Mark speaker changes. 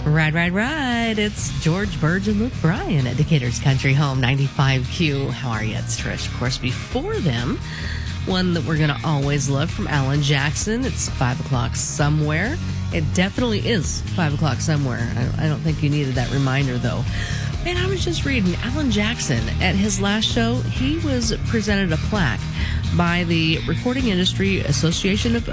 Speaker 1: Right. It's George Burge and Luke Bryan at Decatur's Country Home 95Q. How are you? It's Trish. Of course, before them, one that we're going to always love from Alan Jackson. It's 5 o'clock somewhere. It definitely is 5 o'clock somewhere. I don't think you needed that reminder, though. Man, I was just reading Alan Jackson at his last show. He was presented a plaque by the Recording Industry Association of